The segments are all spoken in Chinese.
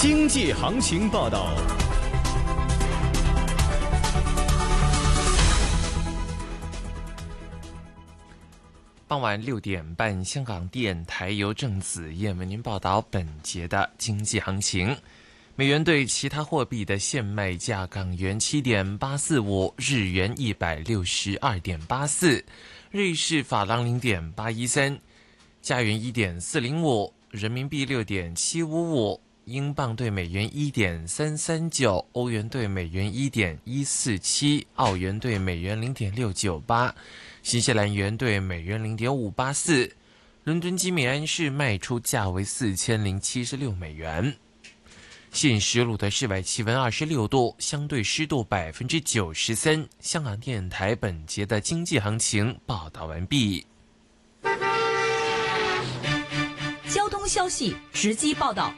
经济行情报道。 傍晚6点半，香港电台由郑子燕为您报道本节的经济行情。美元对其他货币的现卖价：港元7.845，日元162.84，瑞士法郎0.813，加元1.405，人民币6.755，英镑对美元1.339，欧元对美元1.147，澳元对美元0.698，新西兰元对美元0.584，伦敦基米安市卖出价为4076美元。现时录的室外气温26度，相对湿度93%。香港电台本节的经济行情报道完毕。 交通消息直击报道。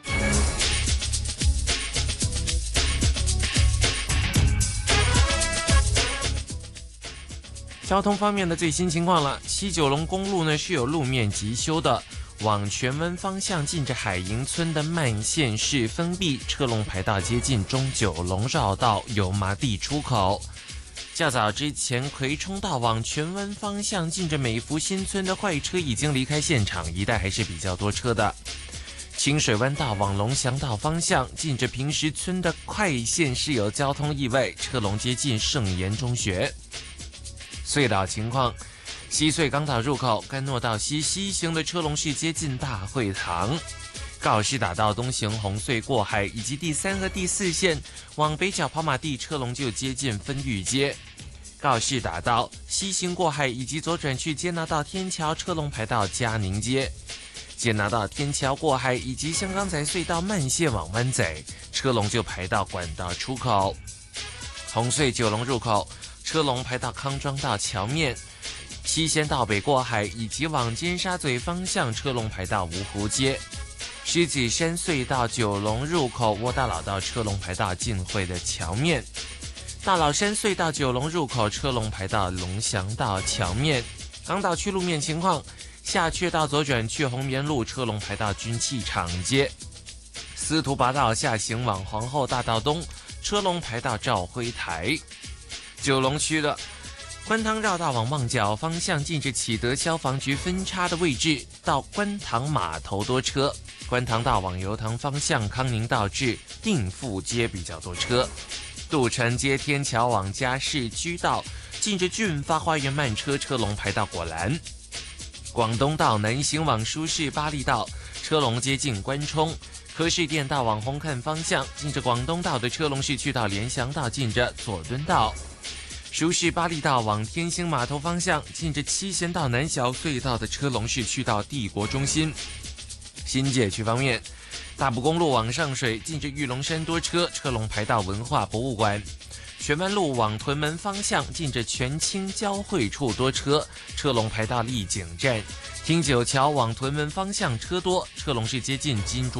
交通方面的最新情况了，西九龙公路呢是有路面急修的，往荃湾方向近着海盈村的慢线是封闭，车龙排到接近中九龙绕道油麻地出口。较早之前，葵涌道往荃湾方向近着美福新村的坏车已经离开现场，一带还是比较多车的。清水湾道往龙翔道方向近着平石村的快线是有交通意外，车龙接近圣言中学。隧道情况，西隧港岛入口甘诺道西西行的车龙是接近大会堂，告士打道东行红隧过海以及第3和第4线往北角跑马地车龙就接近分域街，告士打道西行过海以及左转去接纳道天桥车龙排到嘉宁街，接纳道天桥过海以及香港仔隧道慢线往湾仔车龙就排到管道出口，红隧九龙入口车龙排到康庄道桥面，西线道北过海以及往尖沙咀方向车龙排到芜湖街，狮子山隧道九龙入口窝大老道车龙排到浸会的桥面，大老山隧道九龙入口车龙排到龙翔道桥面。港岛区路面情况，下阙道左转去红棉路车龙排到军器厂街，司徒拔道下行往皇后大道东车龙排到肇辉台。九龙区的观塘绕道往旺角方向近着启德消防局分叉的位置到观塘码头多车，观塘道往油塘方向康宁道至定富街比较多车，渡船街天桥往嘉市居道近着俊发花园慢车，车龙排到果栏。广东道南行往舒适巴利道车龙接近关冲，科士甸道往红磡方向近着广东道的车龙是去到联翔道近着佐敦道，舒适巴利道往天星码头方向近着七贤道南小隧道的车龙是去到帝国中心。新界区方面，大埔公路往上水近着玉龙山多车，车龙排到文化博物馆，荃湾路往屯门方向近着全清交汇处多车，车龙排到丽景站，汀九桥往屯门方向车多，车龙是接近金珠